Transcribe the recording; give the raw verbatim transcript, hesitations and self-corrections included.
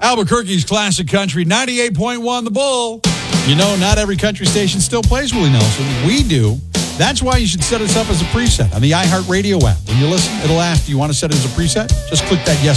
Albuquerque's classic country, ninety-eight point one The Bull. You know, not every country station still plays Willie Nelson. We do. That's why you should set us up as a preset on the iHeartRadio app. When you listen, it'll ask, do you want to set it as a preset? Just click that yes